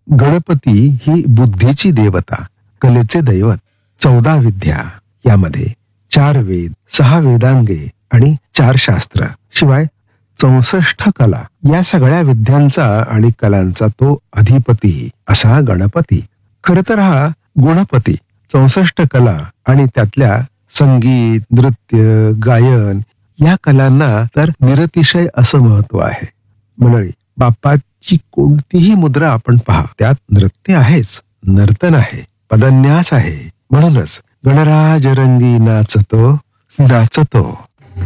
गणपती ही बुद्धीची देवता, कलेचे दैवत. 14 विद्या, यामध्ये 4 वेद, 6 वेदांगे आणि 4 शास्त्र, शिवाय 64 कला, या सगळ्या विद्यांचा आणि कलांचा तो अधिपती असा गणपती. खर तर हा गुणपती 64 कला आणि त्यातल्या संगीत, नृत्य, गायन या कलांना तर निरतिशय असं महत्व आहे. मंडळी, बाप्पाची कोणतीही मुद्रा आपण पहा, त्यात नृत्य आहेच, नर्तन आहे, पदन्यास आहे. म्हणूनच गणराज रंगी नाचतो नाचतो.